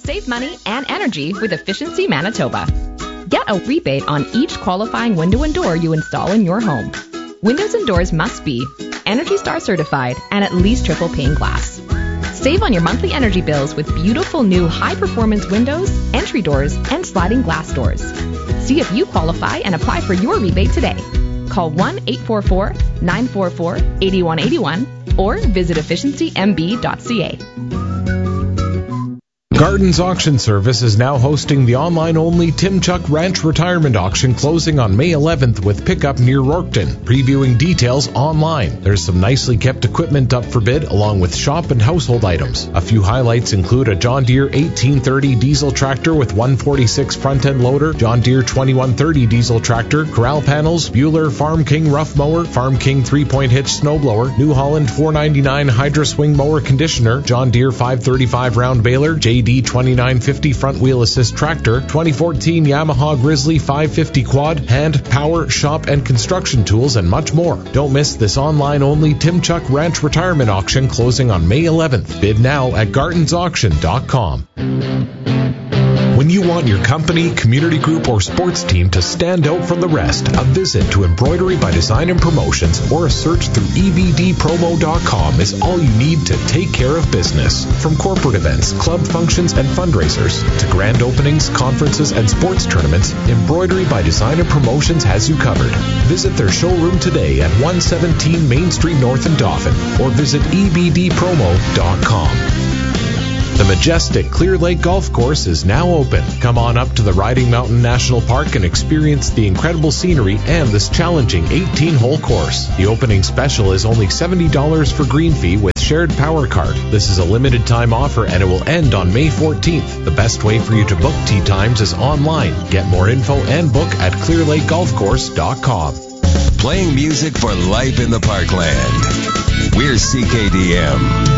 Save money and energy with Efficiency Manitoba. Get a rebate on each qualifying window and door you install in your home. Windows and doors must be Energy Star certified and at least triple pane glass. Save on your monthly energy bills with beautiful new high-performance windows, entry doors, and sliding glass doors. See if you qualify and apply for your rebate today. Call 1-844-944-8181 or visit efficiencymb.ca. Garden's Auction Service is now hosting the online-only Tim Chuck Ranch Retirement Auction closing on May 11th with pickup near Rorkton. Previewing details online. There's some nicely kept equipment up for bid along with shop and household items. A few highlights include a John Deere 1830 diesel tractor with 146 front-end loader, John Deere 2130 diesel tractor, corral panels, Bueller Farm King rough mower, Farm King 3-point hitch snowblower, New Holland 499 Hydra swing mower conditioner, John Deere 535 round baler, JD 2950 front wheel assist tractor, 2014 Yamaha Grizzly 550 quad, hand, power, shop, and construction tools, and much more. Don't miss this online-only Tim Chuck Ranch Retirement Auction closing on May 11th. Bid now at gartonsauction.com. When you want your company, community group, or sports team to stand out from the rest, a visit to Embroidery by Design and Promotions or a search through ebdpromo.com is all you need to take care of business. From corporate events, club functions, and fundraisers to grand openings, conferences, and sports tournaments, Embroidery by Design and Promotions has you covered. Visit their showroom today at 117 Main Street North in Dauphin or visit ebdpromo.com. The majestic Clear Lake Golf Course is now open. Come on up to the Riding Mountain National Park and experience the incredible scenery and this challenging 18-hole course. The opening special is only $70 for green fee with shared power card. This is a limited time offer and it will end on May 14th. The best way for you to book tee times is online. Get more info and book at clearlakegolfcourse.com. Playing music for life in the parkland. We're CKDM.